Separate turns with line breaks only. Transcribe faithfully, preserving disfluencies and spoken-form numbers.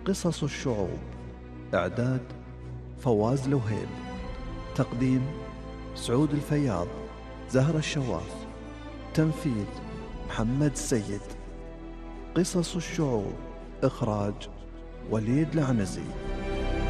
قصص الشعوب. إعداد فواز لوهيب. تقديم سعود الفياض، زهرة الشواف. تنفيذ محمد السيد. قصص الشعوب، إخراج وليد العنزي.